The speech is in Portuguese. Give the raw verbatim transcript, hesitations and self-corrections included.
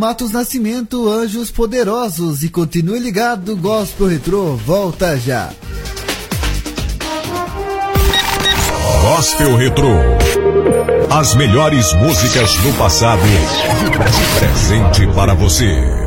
Matos Nascimento, Anjos Poderosos, e continue ligado, Gospel Retrô volta já. Gospel Retrô. As melhores músicas do passado de presente para você.